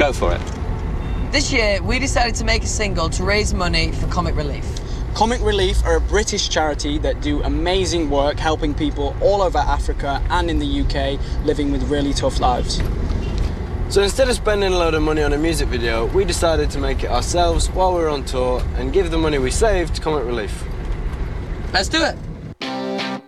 Go for it. This year, we decided to make a single to raise money for Comic Relief. Comic Relief are a British charity that do amazing work helping people all over Africa and in the UK living with really tough lives. So instead of spending a load of money on a music video, we decided to make it ourselves while we were on tour and give the money we saved to Comic Relief. Let's do it.